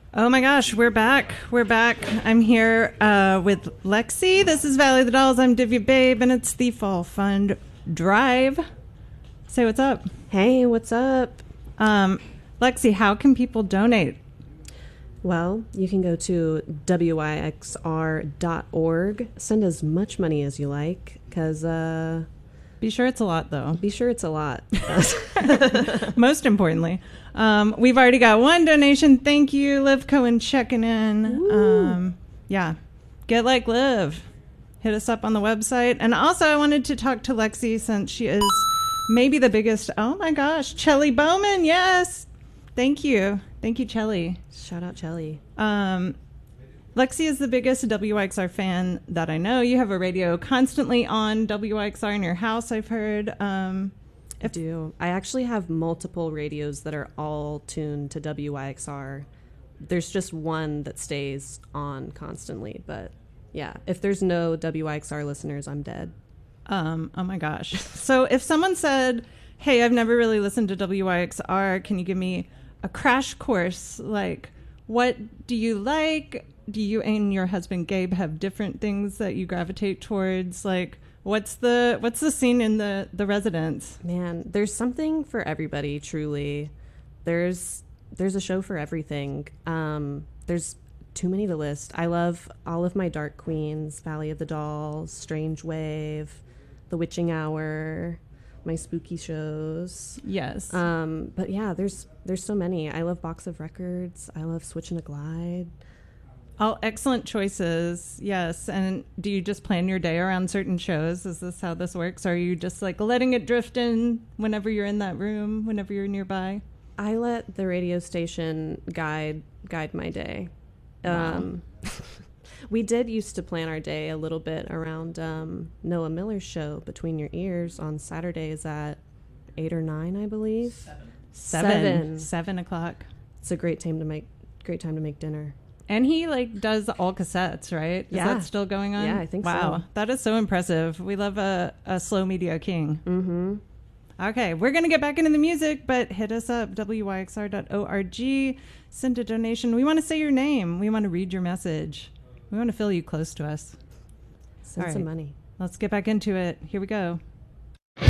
Oh my gosh, we're back. We're back. I'm here with Lexi. This is Valley of the Dolls. I'm Divya Babe, and it's the Fall Fund Drive. Say what's up. Hey, what's up? Lexi, how can people donate? Well, you can go to wyxr.org. Send as much money as you like, because Be sure it's a lot, though. be sure it's a lot. Most importantly, we've already got one donation. Thank you, Liv Cohen, checking in. Yeah, get like Liv. Hit us up on the website. And also, I wanted to talk to Lexi since she is maybe the biggest. Oh my gosh, Chelly Bowman. Yes, thank you, Chelly. Shout out, Chelly. Lexi is the biggest WYXR fan that I know. You have a radio constantly on WYXR in your house, I've heard. I do. I actually have multiple radios that are all tuned to WYXR. There's just one that stays on constantly, but yeah, if there's no WYXR listeners, I'm dead. Oh my gosh. So if someone said, hey, I've never really listened to WYXR, can you give me a crash course? Like, what do you like? Do you and your husband Gabe have different things that you gravitate towards? Like, what's the scene in the residence? Man, there's something for everybody, truly. There's a show for everything. There's too many to list. I love all of my Dark Queens, Valley of the Dolls, Strange Wave, The Witching Hour, my spooky shows. Yes. But yeah, there's so many. I love Box of Records. I love Switch and a Glide. All excellent choices. Yes. And do you just plan your day around certain shows? Is this how this works? Or are you just like letting it drift in whenever you're in that room, whenever you're nearby? I let the radio station guide my day. Wow. We did used to plan our day a little bit around Noah Miller's show, Between Your Ears, on Saturdays at 8 or 9, I believe. 7 o'clock. It's a great time to make dinner. And he like does all cassettes, right? Is Yeah. that still going on? Yeah, I think so. Wow, that is so impressive. We love a slow media king. Mm-hmm. Okay, we're going to get back into the music, but hit us up, wyxr.org. Send a donation. We want to say your name. We want to read your message. We want to feel you close to us. Send All some right. money. Let's get back into it. Here we go.